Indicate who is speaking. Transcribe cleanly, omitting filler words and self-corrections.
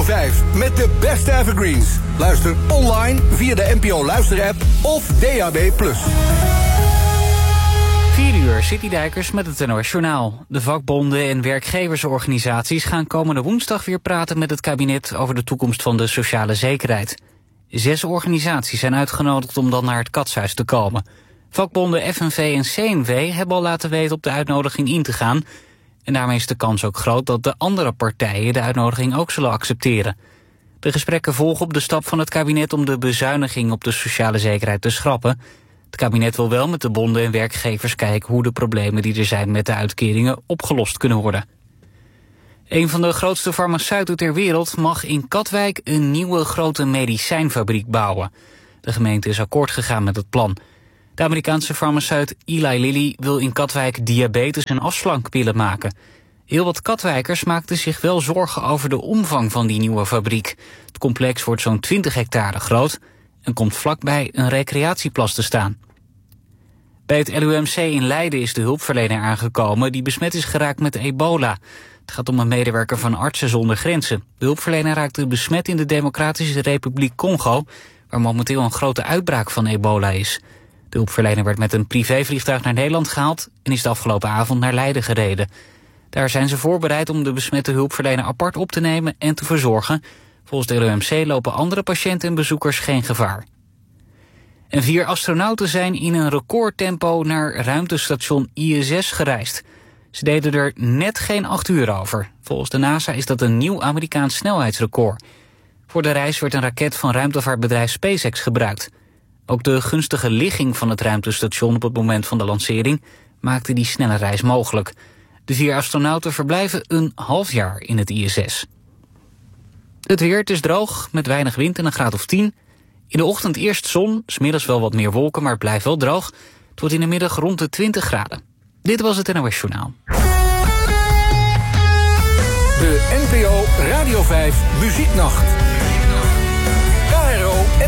Speaker 1: 5 met de beste evergreens. Luister online via de NPO Luisterapp of DAB+.
Speaker 2: 4 uur, City Dijkers met het NOS Journaal. De vakbonden en werkgeversorganisaties gaan komende woensdag weer praten met het kabinet over de toekomst van de sociale zekerheid. 6 organisaties zijn uitgenodigd om dan naar het Katshuis te komen. Vakbonden FNV en CNV hebben al laten weten op de uitnodiging in te gaan. En daarmee is de kans ook groot dat de andere partijen de uitnodiging ook zullen accepteren. De gesprekken volgen op de stap van het kabinet om de bezuiniging op de sociale zekerheid te schrappen. Het kabinet wil wel met de bonden en werkgevers kijken hoe de problemen die er zijn met de uitkeringen opgelost kunnen worden. Een van de grootste farmaceuten ter wereld mag in Katwijk een nieuwe grote medicijnfabriek bouwen. De gemeente is akkoord gegaan met het plan. De Amerikaanse farmaceut Eli Lilly wil in Katwijk diabetes- en afslankpillen maken. Heel wat Katwijkers maakten zich wel zorgen over de omvang van die nieuwe fabriek. Het complex wordt zo'n 20 hectare groot en komt vlakbij een recreatieplas te staan. Bij het LUMC in Leiden is de hulpverlener aangekomen die besmet is geraakt met ebola. Het gaat om een medewerker van Artsen zonder Grenzen. De hulpverlener raakte besmet in de Democratische Republiek Congo, waar momenteel een grote uitbraak van ebola is. De hulpverlener werd met een privévliegtuig naar Nederland gehaald en is de afgelopen avond naar Leiden gereden. Daar zijn ze voorbereid om de besmette hulpverlener apart op te nemen en te verzorgen. Volgens de LUMC lopen andere patiënten en bezoekers geen gevaar. En 4 astronauten zijn in een recordtempo naar ruimtestation ISS gereisd. Ze deden er net geen 8 uur over. Volgens de NASA is dat een nieuw Amerikaans snelheidsrecord. Voor de reis werd een raket van ruimtevaartbedrijf SpaceX gebruikt. Ook de gunstige ligging van het ruimtestation op het moment van de lancering maakte die snelle reis mogelijk. De 4 astronauten verblijven een half jaar in het ISS. Het weer, het is droog, met weinig wind en een graad of 10. In de ochtend eerst zon, 's middags wel wat meer wolken, maar het blijft wel droog. Het wordt in de middag rond de 20 graden. Dit was het NOS Journaal.
Speaker 1: De NPO Radio 5 Muzieknacht. KRO